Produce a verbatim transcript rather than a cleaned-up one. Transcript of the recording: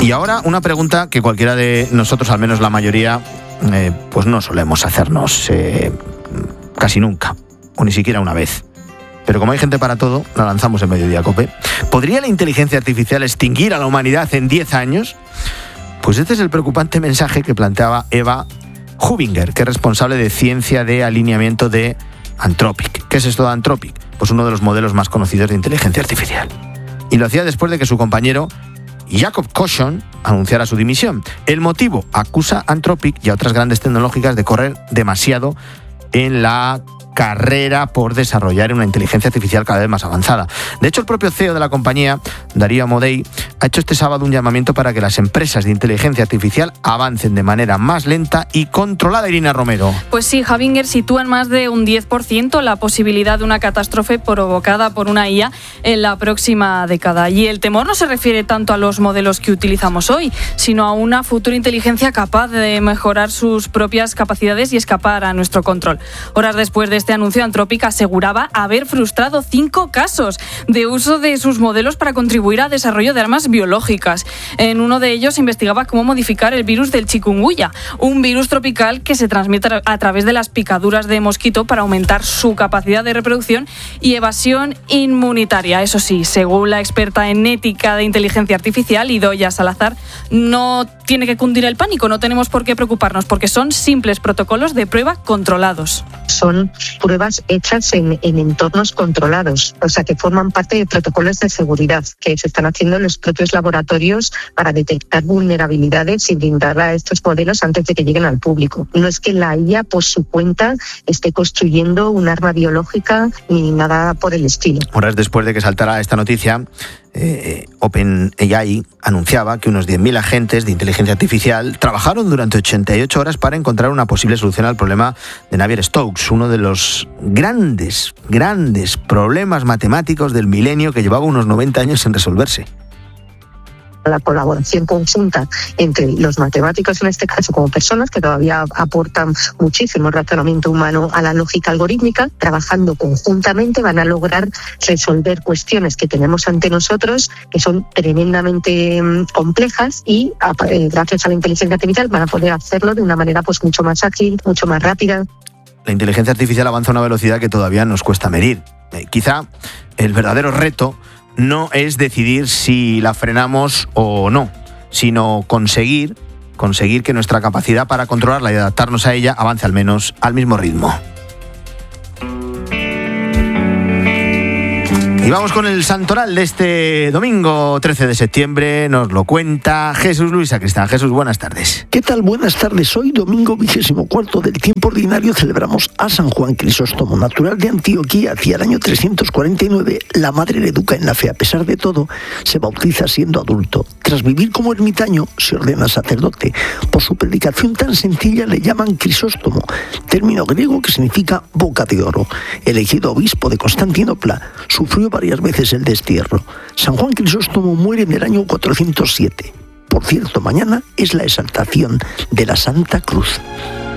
Y ahora una pregunta que cualquiera de nosotros, al menos la mayoría, eh, pues no solemos hacernos eh, casi nunca, o ni siquiera una vez. Pero como hay gente para todo, la lanzamos en Mediodía Cope. ¿Podría la inteligencia artificial extinguir a la humanidad en diez años? Pues este es el preocupante mensaje que planteaba Eva Hubinger, que es responsable de ciencia de alineamiento de Anthropic. ¿Qué es esto de Anthropic? Pues uno de los modelos más conocidos de inteligencia artificial. Y lo hacía después de que su compañero Jacob Koschon anunciara su dimisión. El motivo: acusa a Anthropic y a otras grandes tecnológicas de correr demasiado en la carrera por desarrollar una inteligencia artificial cada vez más avanzada. De hecho, el propio C E O de la compañía, Darío Amodei, ha hecho este sábado un llamamiento para que las empresas de inteligencia artificial avancen de manera más lenta y controlada. Irina Romero. Pues sí, Hubinger sitúa en más de un diez por ciento la posibilidad de una catástrofe provocada por una I A en la próxima década. Y el temor no se refiere tanto a los modelos que utilizamos hoy, sino a una futura inteligencia capaz de mejorar sus propias capacidades y escapar a nuestro control. Horas después de este anuncio, Anthropic aseguraba haber frustrado cinco casos de uso de sus modelos para contribuir al desarrollo de armas biológicas. En uno de ellos investigaba cómo modificar el virus del chikungunya, un virus tropical que se transmite a través de las picaduras de mosquito para aumentar su capacidad de reproducción y evasión inmunitaria. Eso sí, según la experta en ética de inteligencia artificial, Idoia Salazar, no tiene que cundir el pánico, no tenemos por qué preocuparnos, porque son simples protocolos de prueba controlados. Son pruebas hechas en, en entornos controlados, o sea que forman parte de protocolos de seguridad que se están haciendo en los propios laboratorios para detectar vulnerabilidades y brindar a estos modelos antes de que lleguen al público. No es que la I A por su cuenta esté construyendo un arma biológica ni nada por el estilo. Horas después de que saltara esta noticia, eh, OpenAI anunciaba que unos diez mil agentes de inteligencia artificial trabajaron durante ochenta y ocho horas para encontrar una posible solución al problema de Navier-Stokes, uno de los grandes, grandes problemas matemáticos del milenio que llevaba unos noventa años sin resolverse. La colaboración conjunta entre los matemáticos, en este caso como personas que todavía aportan muchísimo razonamiento humano a la lógica algorítmica, trabajando conjuntamente van a lograr resolver cuestiones que tenemos ante nosotros que son tremendamente complejas y gracias a la inteligencia artificial van a poder hacerlo de una manera pues mucho más ágil, mucho más rápida. La inteligencia artificial avanza a una velocidad que todavía nos cuesta medir. Eh, quizá el verdadero reto no es decidir si la frenamos o no, sino conseguir, conseguir que nuestra capacidad para controlarla y adaptarnos a ella avance al menos al mismo ritmo. Y vamos con el santoral de este domingo trece de septiembre. Nos lo cuenta Jesús Luis Sacristán. Jesús, buenas tardes. ¿Qué tal? Buenas tardes. Hoy, domingo vigésimo cuarto del tiempo ordinario, celebramos a San Juan Crisóstomo, natural de Antioquía. Hacia el año trescientos cuarenta y nueve, la madre le educa en la fe. A pesar de todo, se bautiza siendo adulto. Tras vivir como ermitaño, se ordena sacerdote. Por su predicación tan sencilla le llaman Crisóstomo, término griego que significa boca de oro. Elegido obispo de Constantinopla, sufrió varias veces el destierro. San Juan Crisóstomo muere en el año cuatrocientos siete. Por cierto, mañana es la exaltación de la Santa Cruz.